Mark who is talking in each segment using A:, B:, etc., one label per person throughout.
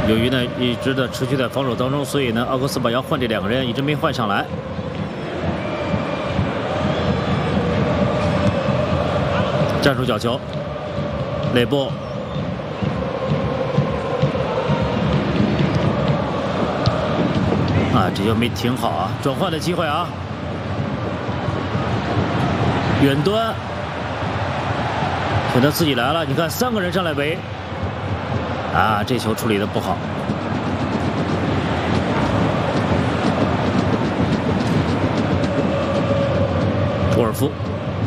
A: 由于呢一直的持续在防守当中，所以呢奥格斯堡要换这2个人一直没换上来。战术角球，内部。啊，这球没挺好啊，转换的机会啊，远端，选择自己来了。你看3个人上来围，啊，这球处理的不好。沃尔夫。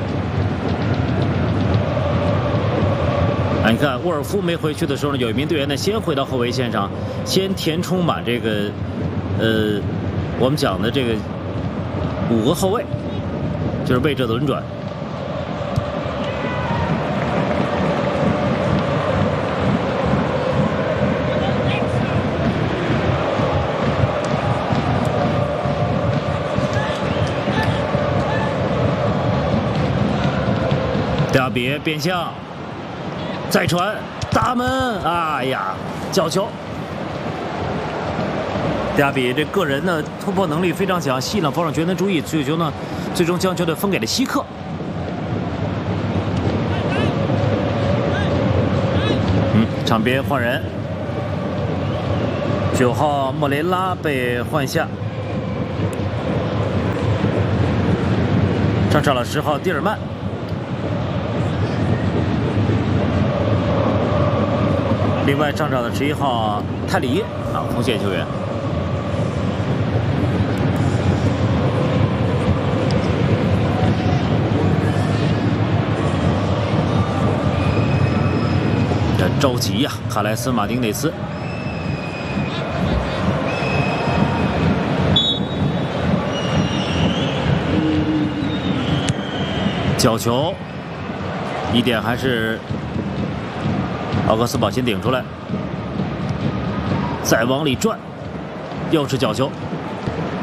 A: 你看沃尔夫没回去的时候呢，有一名队员呢先回到后卫线上，先填充满这个，我们讲的这个5个后卫，就是位置的轮转。德亚比变向。再传大门，哎呀，角球！德亚比这个人呢突破能力非常强，吸引了防守球员的注意，最终将球队分给了希克。场边换人，9号莫雷拉被换下，上场了10号蒂尔曼。另外上场的11号泰里耶啊，锋线球员。这着急呀，卡莱斯·马丁内斯。角球，1点还是奥格斯堡先顶出来，再往里转，又是角球。